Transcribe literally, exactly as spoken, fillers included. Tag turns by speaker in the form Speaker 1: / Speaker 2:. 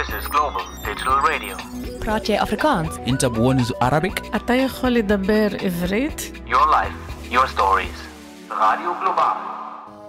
Speaker 1: This is Global Digital Radio.
Speaker 2: praat jy Afrikaans?
Speaker 3: انت بونز Arabic?
Speaker 4: אתה יכול לדבר עברית?
Speaker 1: Your life, your stories. Radio Global.